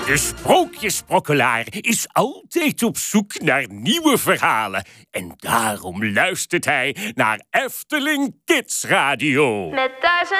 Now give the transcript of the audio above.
De sprookjesprokkelaar is altijd op zoek naar nieuwe verhalen. En daarom luistert hij naar Efteling Kids Radio. Met 1000